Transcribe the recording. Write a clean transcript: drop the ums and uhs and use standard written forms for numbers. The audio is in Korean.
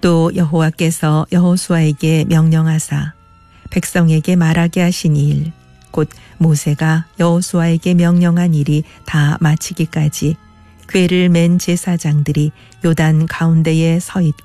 또 여호와께서 여호수아에게 명령하사 백성에게 말하게 하신 일, 곧 모세가 여호수아에게 명령한 일이 다 마치기까지 궤를 맨 제사장들이 요단 가운데에 서 있고